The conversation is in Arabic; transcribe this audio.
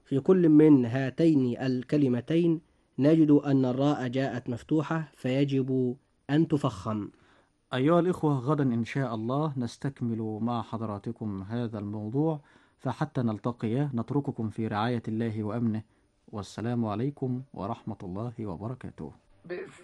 في كل من هاتين الكلمتين نجد أن الراء جاءت مفتوحة فيجب أن تفخم. أيها الإخوة، غدا إن شاء الله نستكمل مع حضراتكم هذا الموضوع، فحتى نلتقي نترككم في رعاية الله وأمنه، والسلام عليكم ورحمة الله وبركاته.